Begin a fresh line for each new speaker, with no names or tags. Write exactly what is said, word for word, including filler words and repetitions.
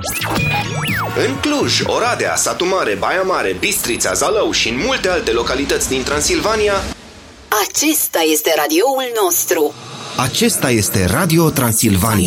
În Cluj, Oradea, Satu Mare, Baia Mare, Bistrița, Zalău și în multe alte localități din Transilvania,
acesta este radioul nostru.
acesta este Radio Transilvania.